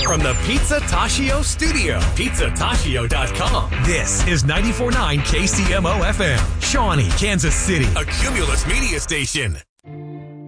From the Pizza Tashio studio, pizzatashio.com. This is 94.9 KCMO FM, Shawnee, Kansas City, a Cumulus media station.